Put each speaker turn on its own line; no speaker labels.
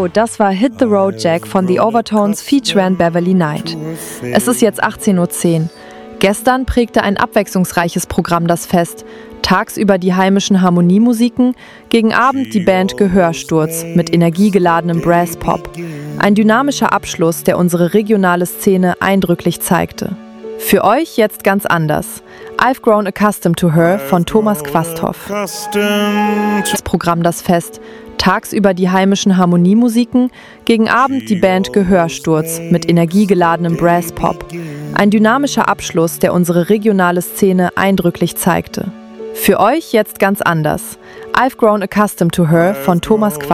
Hallo, das war Hit the Road Jack von The Overtones featuring Beverly Knight. Es ist jetzt 18:10 Uhr. Gestern prägte ein abwechslungsreiches Programm das Fest. Tagsüber die heimischen Harmoniemusiken, gegen Abend die Band Gehörsturz mit energiegeladenem Brasspop. Ein dynamischer Abschluss, der unsere regionale Szene eindrücklich zeigte. Für euch jetzt ganz anders. I've Grown Accustomed to Her von Thomas Quasthoff. Das Programm das Fest. Tagsüber die heimischen Harmoniemusiken, gegen Abend die Band Gehörsturz mit energiegeladenem Brasspop. Ein dynamischer Abschluss, der unsere regionale Szene eindrücklich zeigte. Für euch jetzt ganz anders. I've Grown Accustomed to Her von Thomas Quasthoff.